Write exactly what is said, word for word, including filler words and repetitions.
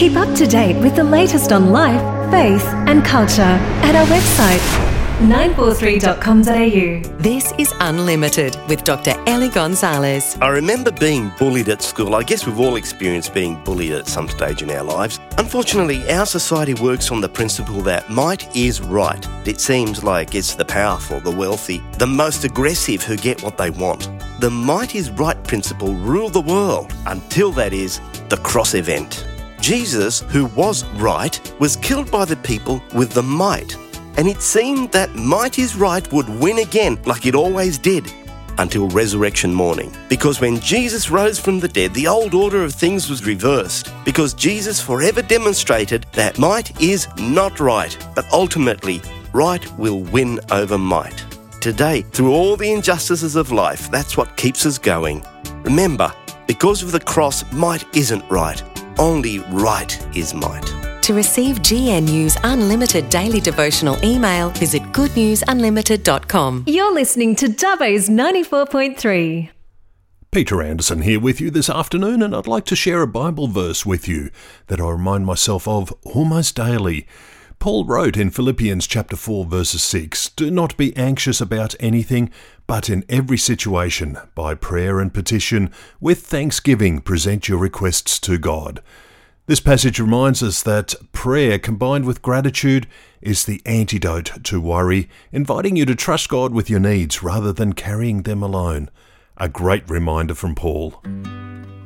Keep up to date with the latest on life, faith and culture at our website, nine four three dot com dot a u. This is Unlimited with Doctor Ellie Gonzalez. I remember being bullied at school. I guess we've all experienced being bullied at some stage in our lives. Unfortunately, our society works on the principle that might is right. It seems like it's the powerful, the wealthy, the most aggressive who get what they want. The might is right principle ruled the world until, that is, the cross event. Jesus, who was right, was killed by the people with the might. And it seemed that might is right would win again, like it always did, until resurrection morning. Because when Jesus rose from the dead, the old order of things was reversed. Because Jesus forever demonstrated that might is not right, but ultimately, right will win over might. Today, through all the injustices of life, that's what keeps us going. Remember, because of the cross, might isn't right. Only right is might. To receive G N U's Unlimited daily devotional email, visit good news unlimited dot com. You're listening to Dubbo's ninety-four point three. Peter Anderson here with you this afternoon, and I'd like to share a Bible verse with you that I remind myself of almost daily. Paul wrote in Philippians chapter four, verses six, "Do not be anxious about anything, but in every situation, by prayer and petition, with thanksgiving, present your requests to God." This passage reminds us that prayer combined with gratitude is the antidote to worry, inviting you to trust God with your needs rather than carrying them alone. A great reminder from Paul.